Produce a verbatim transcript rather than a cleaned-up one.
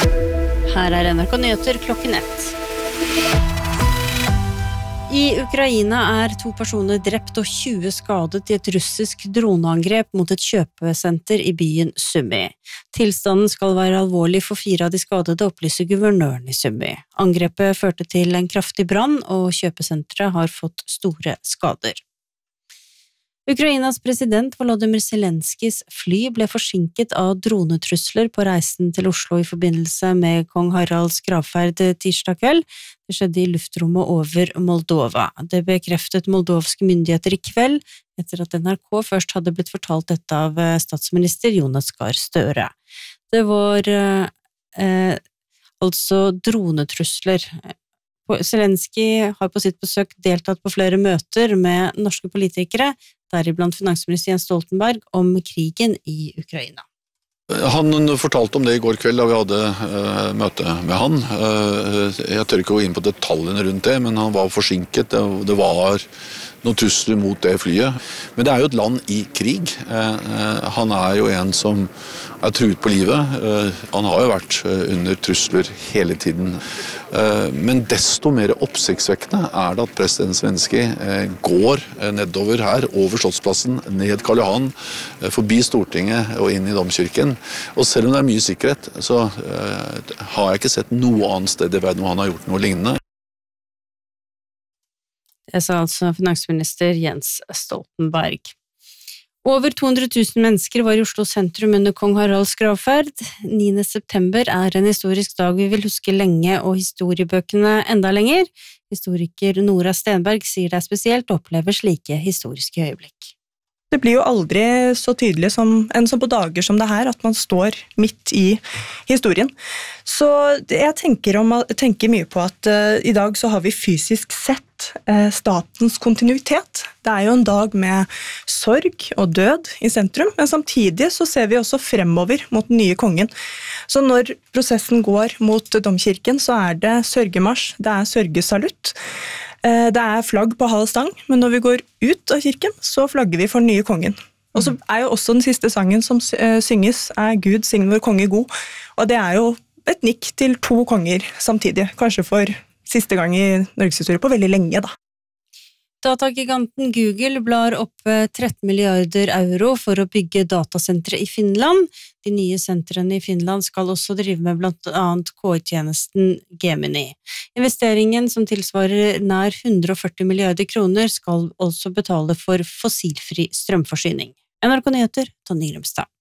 Her er N R K Nyheter klokken ett. I Ukraina er to personer drept og tjue skadet i et russisk droneangrep mot et kjøpesenter i byen Sumy. Tilstanden skal være alvorlig for fire av de skadede, opplyser guvernøren i Sumy. Angrepet førte til en kraftig brann, og kjøpesenteret har fått store skader. Ukrainas president Volodymyr Zelenskis fly ble forsinket av dronetrusler på reisen til Oslo i forbindelse med kong Haralds gravferd tirsdag kveld. Det skjedde i luftrommet over Moldova. Det bekreftet moldovske myndigheter i kveld, etter at N R K først hadde blitt fortalt dette av statsminister Jonas Gahr Støre. Det var eh, altså dronetrusler. Zelensky har på sitt besøk deltatt på flere møter med norske politikere, deriblant finansminister Jens Stoltenberg, om krigen i Ukraina. Han fortalte om det i går kveld da vi hadde uh, møte med han. Uh, jeg tør ikke gå inn på detaljene rundt det, men han var forsinket. Det, det var noen trusler mot det flyet. Men det er jo et land i krig. Uh, uh, han er jo en som er truet på livet. Uh, han har jo vært uh, under trusler hele tiden. Uh, men desto mer oppsiktsvekkende er det at president Zelensky uh, går uh, nedover her, over Slottsplassen, ned Karl Johan, uh, forbi Stortinget og inn i Domkirken. Og selv om det er mye sikkerhet, så uh, har jeg ikke sett noe annet sted i verden hvor han har gjort noe lignende. Det sa altså finansminister Jens Stoltenberg. Over to hundre tusen mennesker var i Oslo sentrum under kong Haralds gravferd. niende september er en historisk dag vi vil huske lenge, og historiebøkene enda lenger. Historiker Nora Stenberg sier det er spesielt å oppleve slike historiske øyeblikk. Det blir jo aldri så tydelig som, enn som på dager som det her, at man står midt i historien. Så jeg tenker, om, tenker mye på at uh, i dag så har vi fysisk sett uh, statens kontinuitet. Det er jo en dag med sorg og død i sentrum, men samtidig så ser vi også fremover mot den nye kongen. Så når prosessen går mot Domkirken, så er det sørgemarsj, det er sørgesalutt. Det er flagg på halv stang, men når vi går ut av kirken, så flagger vi for nye kongen. Og så er jo også den siste sangen som synges, er Gud signe vår konge god. Og det er jo et nikk til to konger samtidig, kanskje for siste gang i Norges historie på veldig lenge da. Datagiganten Google blar opp tretten milliarder euro for å bygge datasentre i Finland. De nye sentrene i Finland skal også drive med blant annet K I-tjenesten Gemini. Investeringen, som tilsvarer nær hundre og førti milliarder kroner, skal også betale for fossilfri strømforsyning. N R K Nyheter, Tonje Grimstad.